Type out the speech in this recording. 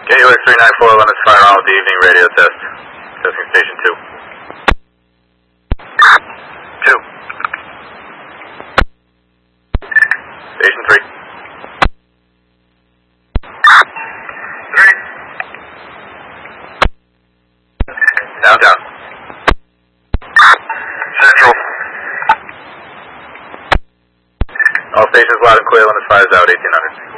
Helix 394, limits fire on with the evening radio test. Testing station 2. 2. Station 3. 3. Downtown. Central. All stations loud and clear, limits fires out 1800.